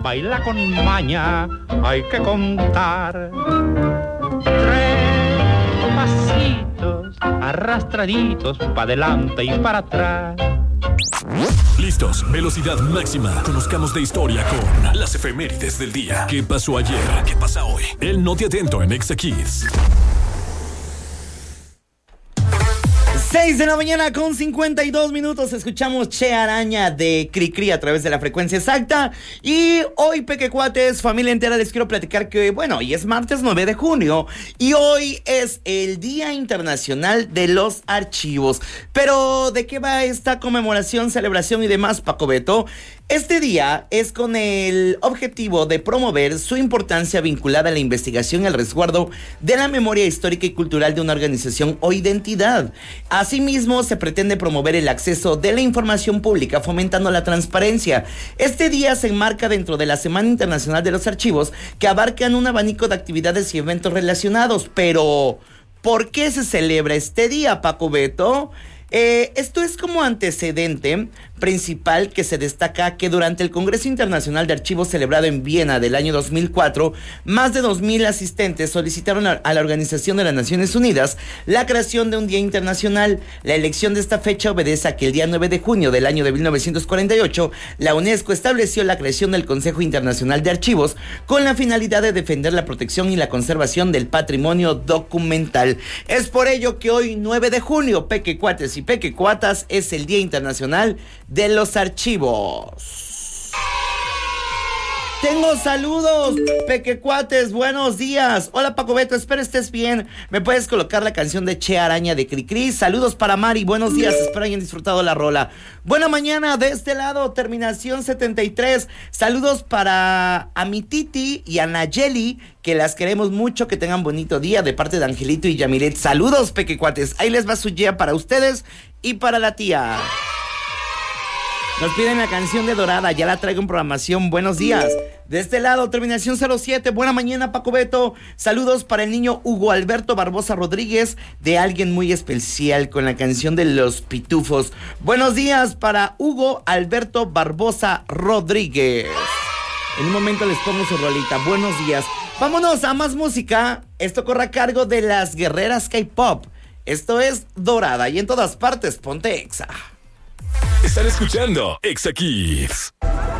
baila con maña, hay que contar. 3 pasitos arrastraditos pa' adelante y para atrás. Listos, velocidad máxima. Conozcamos de historia con las efemérides del día. ¿Qué pasó ayer? ¿Qué pasa hoy? El Noti Atento en Exa Kids. 6 de la mañana con 52 minutos. Escuchamos Che Araña de Cricri a través de la frecuencia exacta. Y hoy, pequecuates, familia entera, les quiero platicar que, bueno, hoy es martes 9 de junio y hoy es el Día Internacional de los Archivos. Pero, ¿de qué va esta conmemoración, celebración y demás, Paco Beto? Este día es con el objetivo de promover su importancia vinculada a la investigación y al resguardo de la memoria histórica y cultural de una organización o identidad. Asimismo, se pretende promover el acceso de la información pública, fomentando la transparencia. Este día se enmarca dentro de la Semana Internacional de los Archivos, que abarcan un abanico de actividades y eventos relacionados. Pero, ¿por qué se celebra este día, Paco Beto? Esto es como antecedente principal que se destaca que durante el Congreso Internacional de Archivos celebrado en Viena del año 2004, más de 2,000 asistentes solicitaron a la Organización de las Naciones Unidas la creación de un día internacional. La elección de esta fecha obedece a que el día 9 de junio del año de 1948, la UNESCO estableció la creación del Consejo Internacional de Archivos con la finalidad de defender la protección y la conservación del patrimonio documental. Es por ello que hoy, 9 de junio, pequecuates y pequecuatas, es el Día Internacional de los Archivos. Tengo saludos, pequecuates, buenos días. Hola, Paco Beto, espero estés bien. ¿Me puedes colocar la canción de Che Araña de Cricri? Saludos para Mari, buenos días, espero hayan disfrutado la rola. Buena mañana, de este lado, terminación 73. Saludos para a mi Titi y a Nayeli, que las queremos mucho, que tengan bonito día, de parte de Angelito y Yamilet. Saludos, pequecuates, ahí les va su día para ustedes y para la tía. Nos piden la canción de Dorada, ya la traigo en programación. Buenos días. De este lado, terminación 07. Buena mañana, Paco Beto. Saludos para el niño Hugo Alberto Barbosa Rodríguez, de alguien muy especial, con la canción de Los Pitufos. Buenos días para Hugo Alberto Barbosa Rodríguez. En un momento les pongo su rolita. Buenos días. Vámonos a más música. Esto corre a cargo de las guerreras K-Pop. Esto es Dorada y en todas partes ponte Exa. Están escuchando Exa Kids.